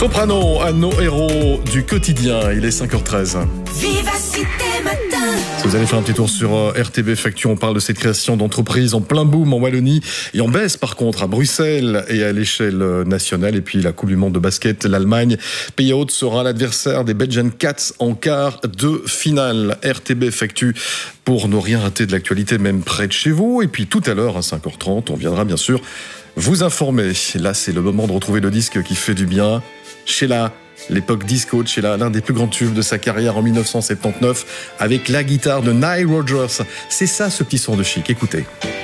Soprano à nos héros du quotidien, il est 5h13. Vivacité matin. Si vous allez faire un petit tour sur RTB Facture, on parle de cette création d'entreprise en plein boom en Wallonie et en baisse par contre à Bruxelles et à l'échelle nationale. Et puis la Coupe du Monde de basket, l'Allemagne, pays hôte, sera l'adversaire des Belgian Cats en quart de finale. RTB Facture pour ne rien rater de l'actualité même près de chez vous. Et puis tout à l'heure à 5h30, on viendra bien sûr vous informer. Là, c'est le moment de retrouver le disque qui fait du bien. Sheila, l'époque disco de Sheila, l'un des plus grands tubes de sa carrière en 1979, avec la guitare de Nile Rodgers. C'est ça, ce petit son de chic. Écoutez.